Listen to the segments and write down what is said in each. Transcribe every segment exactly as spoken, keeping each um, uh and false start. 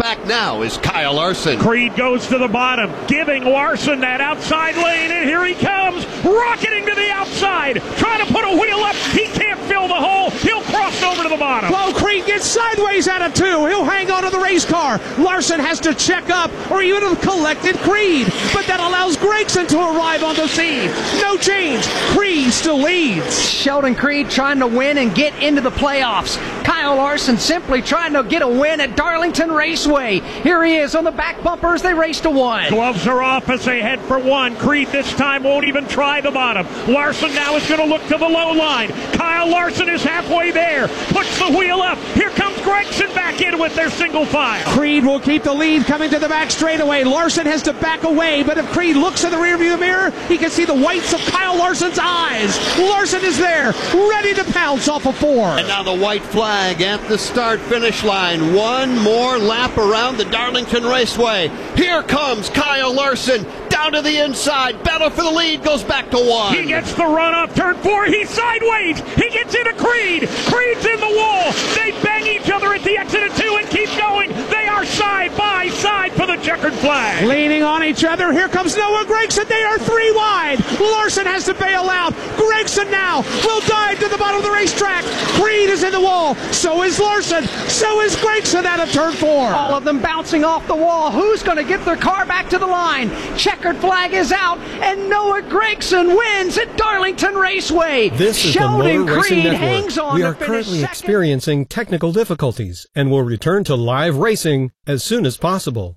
back now is Kyle Larson. Creed goes to the bottom, giving Larson that outside lane, and here he comes, rocketing to the outside, trying to put a wheel up. He can't fill the hole. He'll cross over to the bottom. Well, Creed gets sideways out of two. He'll hang on to the race car. Larson has to check up, or he would have collected Creed. But that allows Gragson to arrive on the scene. No change. Creed still leads. Sheldon Creed trying to win and get into the playoffs. Kyle Larson simply trying to get a win at Darlington Raceway. Here he is on the back bumper as they race to one. Gloves are off as they head for one. Creed this time won't even try the bottom. Larson now is going to look to the low line. Kyle Larson is halfway there. Puts the wheel up. Here comes Gragson back in with their single file. Creed will keep the lead coming to the back straightaway. Larson has to back away, but if Creed looks in the rearview mirror, he can see the whites of Kyle Larson's eyes. Larson is there, ready to pounce off of four. And now the white flag at the start-finish line. One more lap around the Darlington Raceway. Here comes Kyle Larson down to the inside. Battle for the lead goes back to one. He gets the run up turn four. He's sideways. He gets into Creed. Creed's in the wall. They bang each other at the exit of two and keep going. They are side by side for the checkered flag. Leaning on each other. Here comes Noah Gragson. They are three wide. Larson has to bail out. Gragson now will dive to the bottom of the racetrack. Creed is in the wall. So is Larson. So is Gragson out of turn four. All of them bouncing off the wall. Who's going to get their car back to the line? Checkered flag is out, and Noah Gragson wins at Darlington Raceway. This is Sheldon the Motor Racing Creed Network. hangs on we to are finish currently second. experiencing technical difficulties and will return to live racing as soon as possible.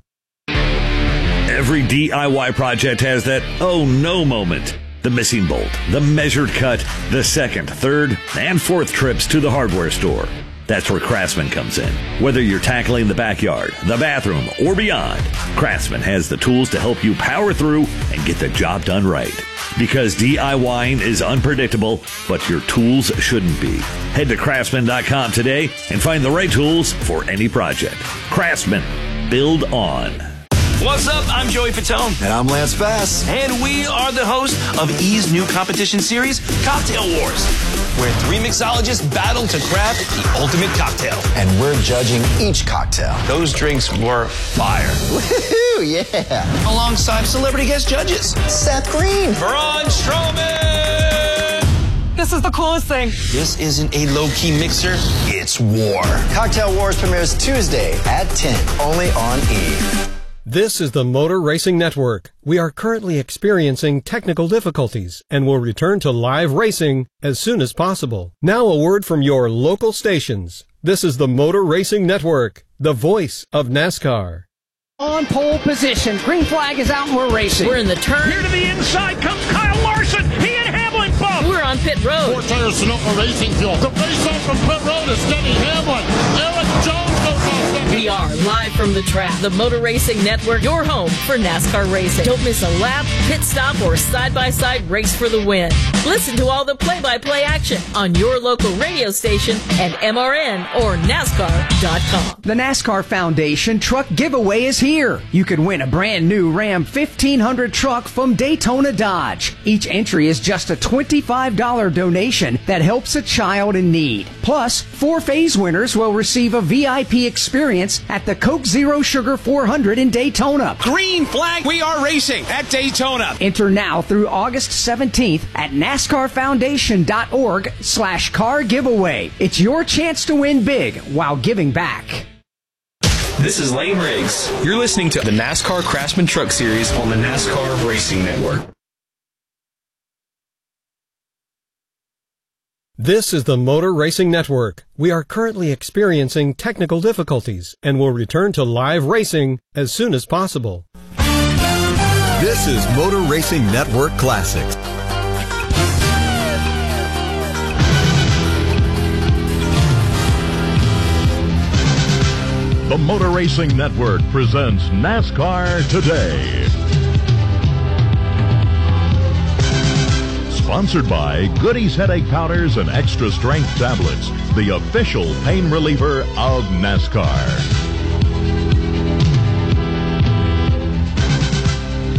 Every D I Y project has that oh no moment. The missing bolt, the measured cut, the second, third, and fourth trips to the hardware store. That's where Craftsman comes in. Whether you're tackling the backyard, the bathroom, or beyond, Craftsman has the tools to help you power through and get the job done right. Because DIYing is unpredictable, but your tools shouldn't be. Head to craftsman dot com today and find the right tools for any project. Craftsman. Build on. What's up? I'm Joey Fatone. And I'm Lance Bass. And we are the hosts of E's new competition series, Cocktail Wars, where three mixologists battle to craft the ultimate cocktail. And we're judging each cocktail. Those drinks were fire. Woohoo, yeah. Alongside celebrity guest judges. Seth Green. Braun Strowman. This is the coolest thing. This isn't a low-key mixer. It's war. Cocktail Wars premieres Tuesday at ten, only on E! This is the Motor Racing Network. We are currently experiencing technical difficulties and will return to live racing as soon as possible. Now a word from your local stations. This is the Motor Racing Network, the voice of NASCAR. On pole position. Green flag is out and we're racing. We're in the turn. Here to the inside comes Kyle Larson. He and Hamlin bump. We're on pit road. Four tires Sonoma Racing Fuel. The race off from pit road is Denny Hamlin. Eric Jones goes off. We are live from the track. The Motor Racing Network, your home for NASCAR racing. Don't miss a lap, pit stop, or side-by-side race for the win. Listen to all the play-by-play action on your local radio station at M R N or NASCAR dot com. The NASCAR Foundation truck giveaway is here. You can win a brand new Ram fifteen hundred truck from Daytona Dodge. Each entry is just a twenty-five dollars donation that helps a child in need. Plus, four phase winners will receive a V I P experience at the Coke Zero Sugar four hundred in Daytona. Green flag, we are racing at Daytona. Enter now through August seventeenth at NASCAR Foundation dot org slash car giveaway. It's your chance to win big while giving back. This is Lane Riggs. You're listening to the NASCAR Craftsman Truck Series on the NASCAR Racing Network. This is the Motor Racing Network. We are currently experiencing technical difficulties and will return to live racing as soon as possible. This is Motor Racing Network Classics. The Motor Racing Network presents NASCAR Today. Sponsored by Goody's Headache Powders and Extra Strength Tablets, the official pain reliever of NASCAR.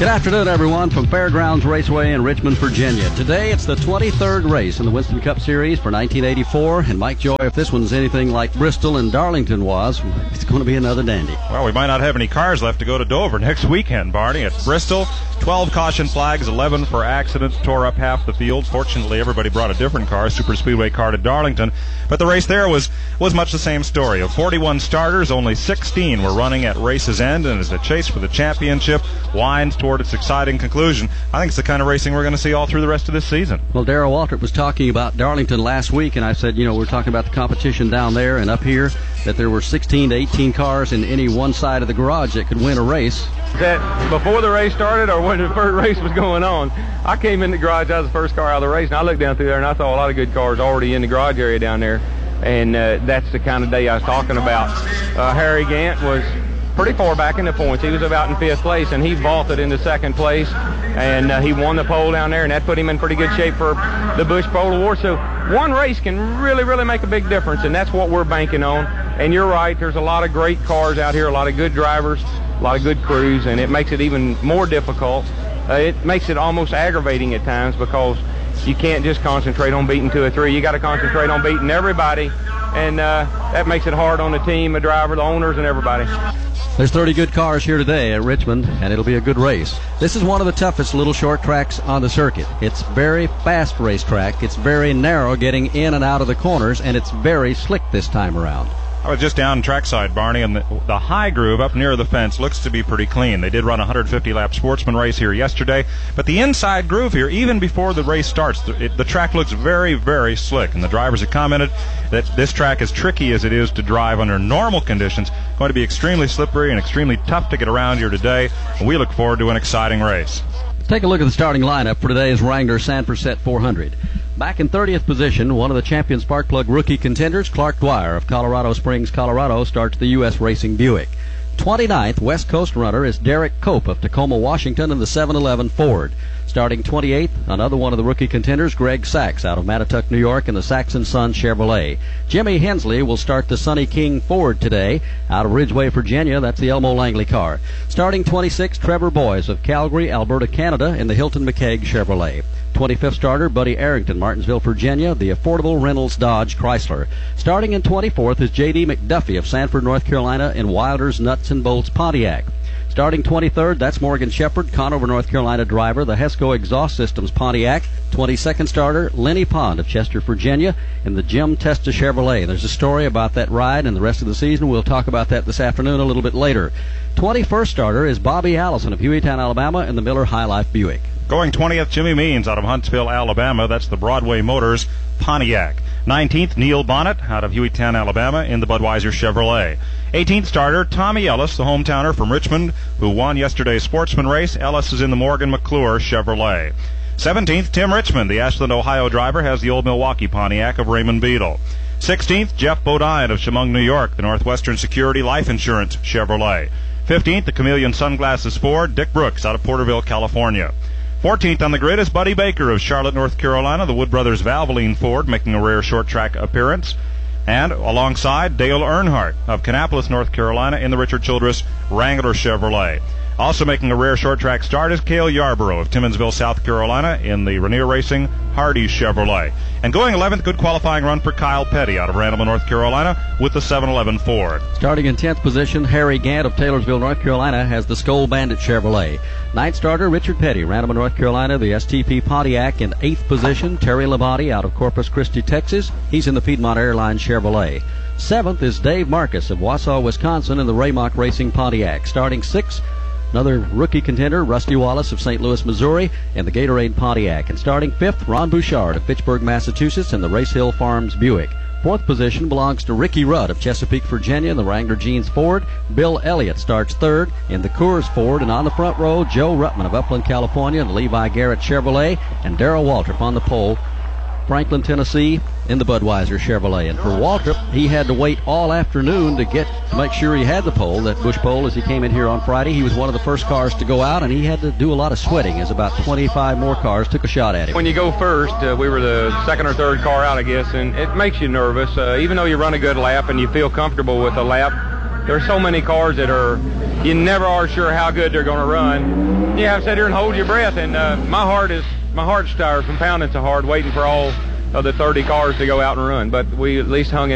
Good afternoon, everyone, from Fairgrounds Raceway in Richmond, Virginia. Today, it's the twenty-third race in the Winston Cup Series for nineteen eighty-four. And, Mike Joy, if this one's anything like Bristol and Darlington was, it's going to be another dandy. Well, we might not have any cars left to go to Dover next weekend, Barney. At Bristol, twelve caution flags, eleven for accidents, tore up half the field. Fortunately, everybody brought a different car, super speedway car to Darlington. But the race there was, was much the same story. Of forty-one starters, only sixteen were running at race's end, and as the chase for the championship winds toward its exciting conclusion, I think it's the kind of racing we're going to see all through the rest of this season. Well, Darrell Waltrip was talking about Darlington last week, and I said, you know, we're talking about the competition down there and up here, that there were sixteen to eighteen cars in any one side of the garage that could win a race. That before the race started or when the first race was going on, I came in the garage, I was the first car out of the race, and I looked down through there and I saw a lot of good cars already in the garage area down there, and uh, that's the kind of day I was talking about. Uh, Harry Gant was pretty far back in the points. He was about in fifth place, and he vaulted into second place, and uh, he won the pole down there, and that put him in pretty good shape for the Busch Pole Award. So one race can really, really make a big difference, and that's what we're banking on. And you're right, there's a lot of great cars out here, a lot of good drivers, a lot of good crews, and it makes it even more difficult. Uh, it makes it almost aggravating at times because you can't just concentrate on beating two or three. You got to concentrate on beating everybody, and uh, that makes it hard on the team, the driver, the owners, and everybody. There's thirty good cars here today at Richmond, and it'll be a good race. This is one of the toughest little short tracks on the circuit. It's very fast racetrack. It's very narrow getting in and out of the corners, and it's very slick this time around. I was just down trackside, Barney, and the, the high groove up near the fence looks to be pretty clean. They did run a one hundred fifty lap sportsman race here yesterday, but the inside groove here, even before the race starts, the, it, the track looks very, very slick, and the drivers have commented that this track, as tricky as it is to drive under normal conditions, going to be extremely slippery and extremely tough to get around here today, and we look forward to an exciting race. Let's take a look at the starting lineup for today's Wrangler Sanford Set four hundred. Back in thirtieth position, one of the champion Sparkplug rookie contenders, Clark Dwyer of Colorado Springs, Colorado, starts the U S Racing Buick. twenty-ninth West Coast runner is Derek Cope of Tacoma, Washington in the seven eleven Ford. Starting twenty-eighth, another one of the rookie contenders, Greg Sachs out of Mattituck, New York in the Saxon Sun Chevrolet. Jimmy Hensley will start the Sonny King Ford today out of Ridgeway, Virginia. That's the Elmo Langley car. Starting twenty-sixth, Trevor Boyes of Calgary, Alberta, Canada in the Hilton McKeag Chevrolet. twenty-fifth starter, Buddy Arrington, Martinsville, Virginia, the affordable Reynolds Dodge Chrysler. Starting in twenty-fourth is J D McDuffie of Sanford, North Carolina in Wilder's Nuts and Bolts Pontiac. Starting twenty-third, that's Morgan Shepherd, Conover, North Carolina driver, the Hesco Exhaust Systems Pontiac. twenty-second starter, Lenny Pond of Chester, Virginia in the Jim Testa Chevrolet. There's a story about that ride and the rest of the season. We'll talk about that this afternoon a little bit later. twenty-first starter is Bobby Allison of Hueytown, Alabama in the Miller High Life Buick. Going twentieth, Jimmy Means out of Huntsville, Alabama. That's the Broadway Motors Pontiac. nineteenth, Neil Bonnet out of Hueytown, Alabama in the Budweiser Chevrolet. eighteenth starter, Tommy Ellis, the hometowner from Richmond, who won yesterday's sportsman race. Ellis is in the Morgan McClure Chevrolet. seventeenth, Tim Richmond, the Ashland, Ohio driver, has the old Milwaukee Pontiac of Raymond Beadle. sixteenth, Jeff Bodine of Chemung, New York, the Northwestern Security Life Insurance Chevrolet. fifteenth, the Chameleon Sunglasses Ford, Dick Brooks out of Porterville, California. fourteenth on the grid is Buddy Baker of Charlotte, North Carolina, the Wood Brothers Valvoline Ford, making a rare short track appearance. And alongside Dale Earnhardt of Kannapolis, North Carolina, in the Richard Childress Wrangler Chevrolet. Also making a rare short track start is Cale Yarborough of Timmonsville, South Carolina, in the Rainier Racing Hardy Chevrolet. And going eleventh, good qualifying run for Kyle Petty out of Randall, North Carolina, with the seven eleven Ford. Starting in tenth position, Harry Gant of Taylorsville, North Carolina, has the Skoal Bandit Chevrolet. Ninth starter, Richard Petty, Randall, North Carolina, the S T P Pontiac. In eighth position, Terry Labonte out of Corpus Christi, Texas. He's in the Piedmont Airlines Chevrolet. Seventh is Dave Marcus of Wausau, Wisconsin, in the Raymock Racing Pontiac. Starting sixth, another rookie contender, Rusty Wallace of Saint Louis, Missouri, in the Gatorade Pontiac. And starting fifth, Ron Bouchard of Fitchburg, Massachusetts, in the Race Hill Farms Buick. Fourth position belongs to Ricky Rudd of Chesapeake, Virginia, in the Wrangler Jeans Ford. Bill Elliott starts third in the Coors Ford. And on the front row, Joe Ruttman of Upland, California, in the Levi Garrett Chevrolet. And Darrell Waltrip on the pole, Franklin, Tennessee, in the Budweiser Chevrolet. And for Waltrip, he had to wait all afternoon to get to make sure he had the pole, that Busch pole, as he came in here on Friday. He was one of the first cars to go out, and he had to do a lot of sweating as about twenty-five more cars took a shot at him. When you go first, uh, we were the second or third car out, I guess, and it makes you nervous. Uh, even though you run a good lap and you feel comfortable with a lap, there's so many cars that are, you never are sure how good they're going to run. You have to sit here and hold your breath, and uh, my heart is, my heart's tired from pounding so hard waiting for all of the thirty cars to go out and run. But we at least hung in